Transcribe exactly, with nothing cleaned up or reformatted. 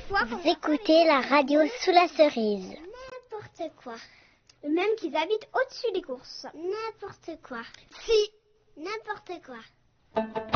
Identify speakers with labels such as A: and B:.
A: fois
B: Vous écoutez la radio sous la cerise.
A: N'importe quoi. Même qu'ils habitent au-dessus des courses. N'importe quoi.
B: Si.
A: N'importe quoi.